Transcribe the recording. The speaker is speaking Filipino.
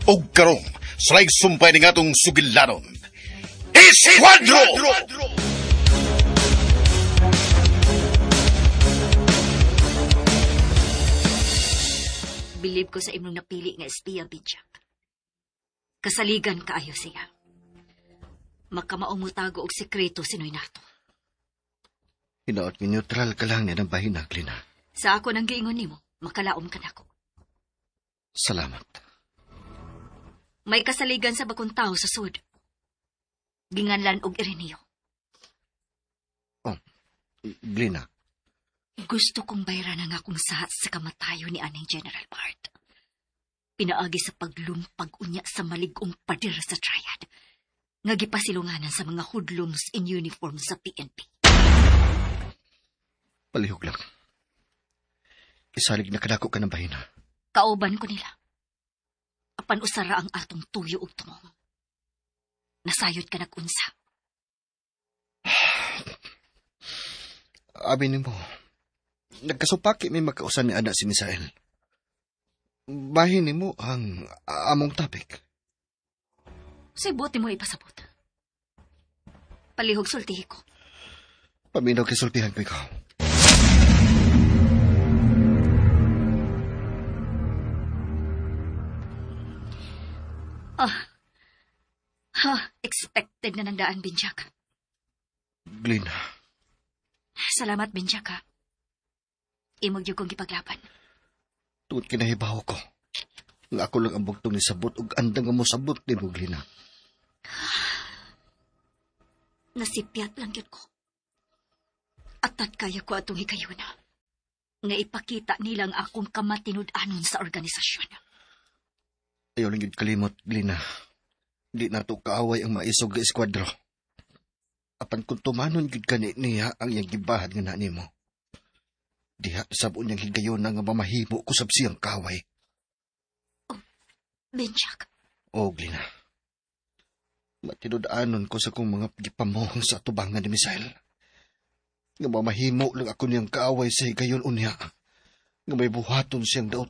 O karong, slaig sumpay ni atong sugilanon. Esquadro! Bilib ko sa imong napili nga espiya, Binjak. Kasaligan kaayo siya. Makamaumutago og sekreto sinoy nato. Hinaot ni neutral ka lang niya ng bahinag, Lina. Sa ako nang giingon nimo, makalaom ka nako. Salamat. May kasaligan sa bakong tao sa sud. Ginganlan og Ireneo. Oh, Lina. Gusto kong bayaran ang akong sahat sa kamatayo ni aning General Bart. Pinaagi sa paglumpag unya sa maligong pader sa triad. Nga gipasilunganan sa mga hoodlums in uniform sa PNP. Palihog lang. Isalig na kadako ka ng bahina. Kauban ko nila. Apan usara ang atong tuyo ug tumong. Nasayod ka nag-unsa. Abi ni mo, nagkasupaki may magkausan ni anak si Misael. Bahin ni mo ang among topic. Sibuti mo ipasabot. Palihog sultihi ko. Paminaw kisultihan ko ikaw. Expected na ng daan, Binjak. Glina. Salamat, Binjak, ha. Imog yung kong ipaglaban. Tungod kinahibaw ko. Nga ako lang ang bugtong ni sabot ug andang mo sabot ni mo, Glina. Nasipyat lang yun ko. Atat kaya ko atong hikayuna. Nga ipakita nilang akong kamatinud-anon sa organisasyon. Ayaw lang yun kalimot, Glina. Di na to kaaway ang maisog nga eskwadro. Apan kung tumanon yun ka niya ang iyang gibahad nga nani mo. Diha sabon niyang higayon nga mamahimo ko sab siyang kaaway. Oh, Benchak. O, Glina. Matinud-anon ko sa kong mga gipamuhang sa atubangan ni Misael. Nga mamahimo lang ako niyang kaaway sa higayon unya. Nga may buhaton siyang daot